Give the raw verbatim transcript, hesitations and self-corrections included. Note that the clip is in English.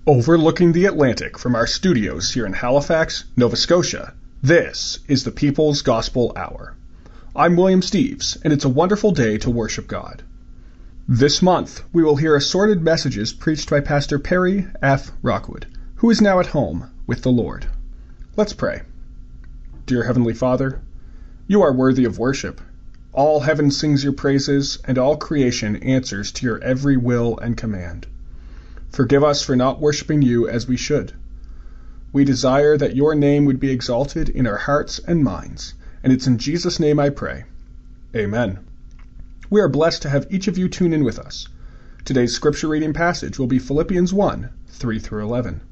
Overlooking the Atlantic from our studios here in Halifax, Nova Scotia, this is the People's Gospel Hour. I'm William Steves, and it's a wonderful day to worship God. This month, we will hear assorted messages preached by Pastor Perry F. Rockwood, who is now at home with the Lord. Let's pray. Dear Heavenly Father, you are worthy of worship. All heaven sings your praises, and all creation answers to your every will and command. Forgive us for not worshiping you as we should. We desire that your name would be exalted in our hearts and minds, and it's in Jesus' name I pray. Amen. We are blessed to have each of you tune in with us. Today's scripture reading passage will be Philippians one, three through eleven.